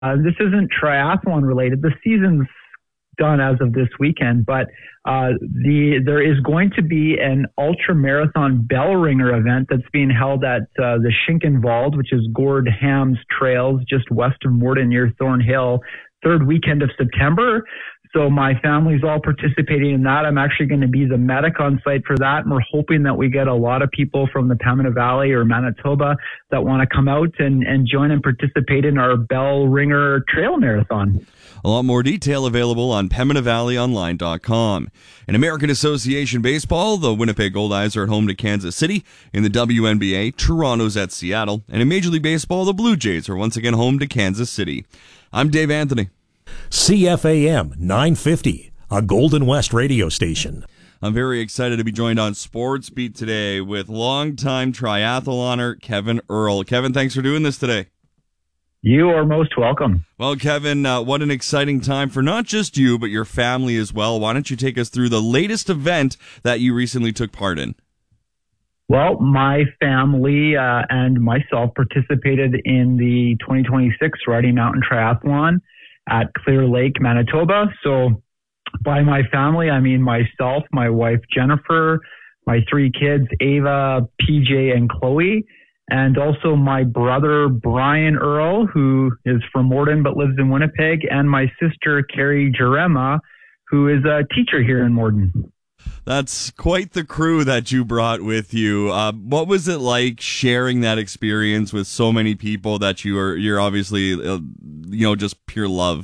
This isn't triathlon related. The season's done as of this weekend, but there is going to be an ultra marathon bell ringer event that's being held at the Schinkenwald, which is Gord Ham's Trails just west of Morden near Thornhill, third weekend of September. So my family's all participating in that. I'm actually going to be the medic on site for that. And we're hoping that we get a lot of people from the Pembina Valley or Manitoba that want to come out and join and participate in our Bell Ringer Trail Marathon. A lot more detail available on PembinaValleyOnline.com. In American Association Baseball, the Winnipeg Goldeyes are at home to Kansas City. In the WNBA, Toronto's at Seattle. And in Major League Baseball, the Blue Jays are once again home to Kansas City. I'm Dave Anthony. CFAM 950, a Golden West radio station. I'm very excited to be joined on Sports Beat today with longtime triathloner Kevin Earl. Kevin, thanks for doing this today. You are most welcome. Well, Kevin, what an exciting time for not just you, but your family as well. Why don't you take us through the latest event that you recently took part in? Well, my family and myself participated in the 2026 Rocky Mountain Triathlon at Clear Lake, Manitoba. So by my family, I mean myself, my wife, Jennifer, my three kids, Ava, PJ, and Chloe, and also my brother, Brian Earl, who is from Morden but lives in Winnipeg, and my sister, Carrie Jerema, who is a teacher here in Morden. That's quite the crew that you brought with you. What was it like sharing that experience with so many people that you're obviously, just pure love,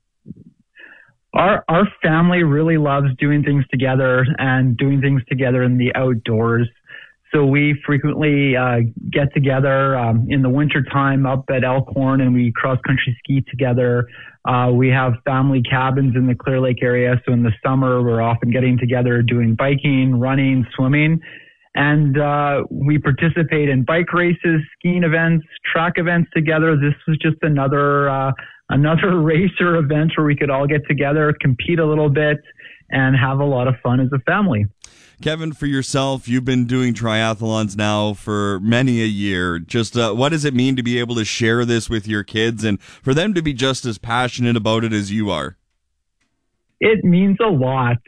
Our family really loves doing things together and doing things together in the outdoors. So we frequently get together in the wintertime up at Elkhorn, and we cross-country ski together. We have family cabins in the Clear Lake area. So in the summer, we're often getting together doing biking, running, swimming. And we participate in bike races, skiing events, track events together. This was just another racer event where we could all get together, compete a little bit, and have a lot of fun as a family. Kevin, for yourself, you've been doing triathlons now for many a year. Just what does it mean to be able to share this with your kids and for them to be just as passionate about it as you are? It means a lot.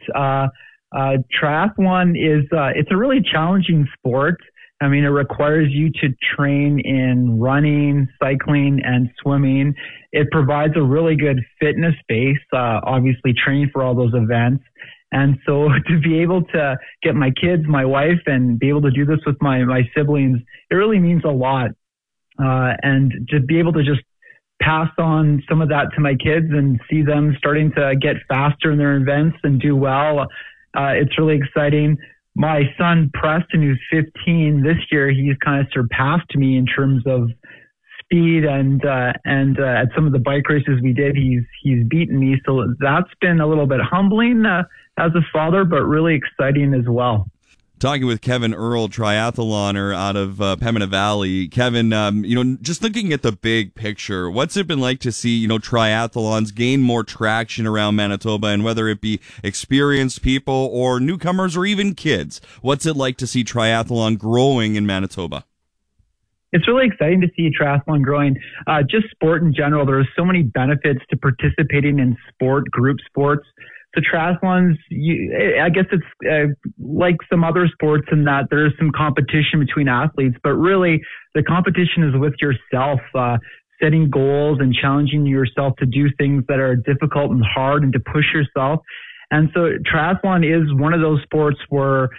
Triathlon it's a really challenging sport. I mean, it requires you to train in running, cycling, and swimming. It provides a really good fitness base, obviously training for all those events. And so to be able to get my kids, my wife, and be able to do this with my siblings, it really means a lot. And to be able to just pass on some of that to my kids and see them starting to get faster in their events and do well, it's really exciting. My son, Preston, who's 15 this year, he's kind of surpassed me in terms of speed and at some of the bike races we did, he's beaten me. So that's been a little bit humbling as a father, but really exciting as well. Talking with Kevin Earl, triathloner out of Pembina Valley. Kevin, just looking at the big picture, what's it been like to see, triathlons gain more traction around Manitoba, and whether it be experienced people or newcomers or even kids? What's it like to see triathlon growing in Manitoba? It's really exciting to see triathlon growing. Just sport in general, there are so many benefits to participating in sport, group sports. So triathlons, I guess it's like some other sports in that there's some competition between athletes, but really the competition is with yourself, setting goals and challenging yourself to do things that are difficult and hard and to push yourself. And so triathlon is one of those sports where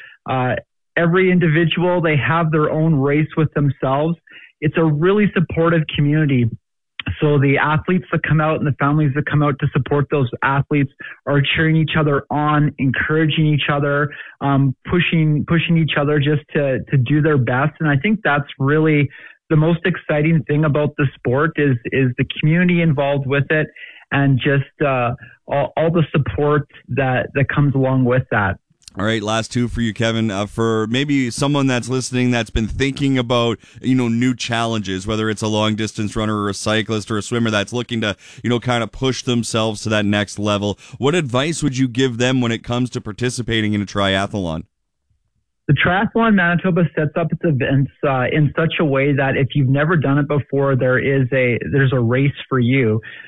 every individual, they have their own race with themselves. It's a really supportive community. So the athletes that come out and the families that come out to support those athletes are cheering each other on, encouraging each other, pushing each other just to do their best. And I think that's really the most exciting thing about the sport is the community involved with it and just all the support that comes along with that. All right, last two for you, Kevin. For maybe someone that's listening that's been thinking about, new challenges, whether it's a long distance runner or a cyclist or a swimmer that's looking to, kind of push themselves to that next level, what advice would you give them when it comes to participating in a triathlon? The Triathlon Manitoba sets up its events in such a way that if you've never done it before, there's a race for you.